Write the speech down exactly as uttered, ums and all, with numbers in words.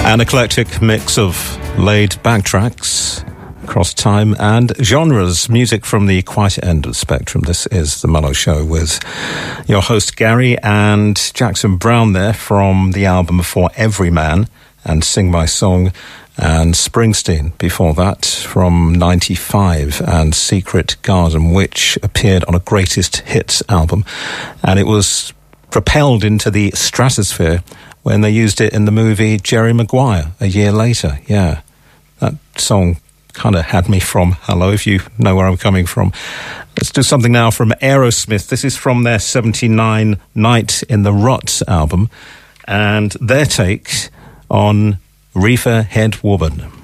An eclectic mix of laid-back tracks across time and genres, music from the quieter end of the spectrum. This is The Mellow Show with your host Gary and Jackson Browne there from the album For Every Man and Sing My Song, and Springsteen before that from ninety-five and Secret Garden, which appeared on a Greatest Hits album, and it was propelled into the stratosphere when they used it in the movie Jerry Maguire a year later. Yeah, that song kind of had me from Hello, if you know where I'm coming from. Let's do something now from Aerosmith. This is from their seventy-nine Night in the Ruts album, and their take on Reefer Head Woman.